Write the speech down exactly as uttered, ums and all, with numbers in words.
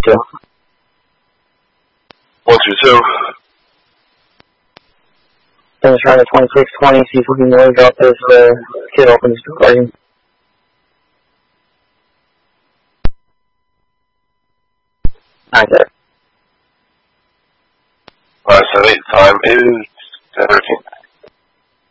two. One two two. Finish around at twenty-six twenty, see if we can wave out this uh, kid opens the garden. Nine there. Five seven eight, time is ten thirteen.